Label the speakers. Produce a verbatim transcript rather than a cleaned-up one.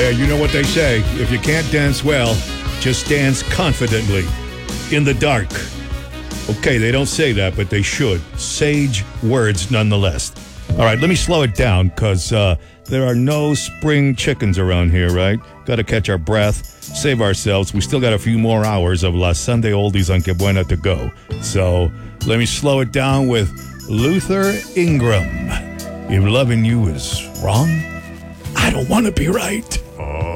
Speaker 1: Yeah, you know what they say. If you can't dance well, just dance confidently in the dark. Okay, they don't say that, but they should. Sage words nonetheless. All right, let me slow it down because uh, there are no spring chickens around here, right? Got to catch our breath, save ourselves. We still got a few more hours of La Sunday Oldies on Que Buena to go. So let me slow it down with Luther Ingram. If loving you is wrong, I don't want to be right. Oh.